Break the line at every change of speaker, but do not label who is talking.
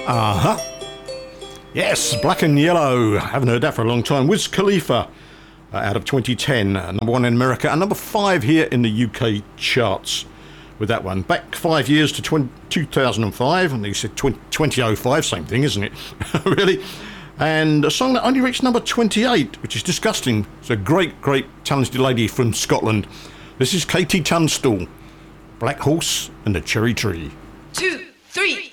Uh-huh. Yes, Black and Yellow. Haven't heard that for a long time. Wiz Khalifa, out of 2010. Number 1 in America and number 5 here in the UK charts with that one. Back 5 years to 2005, and you said 2005, same thing, isn't it? Really? And a song that only reached number 28, which is disgusting. It's a great, great talented lady from Scotland. This is Katie Tunstall, Black Horse and the Cherry Tree.
2, 3.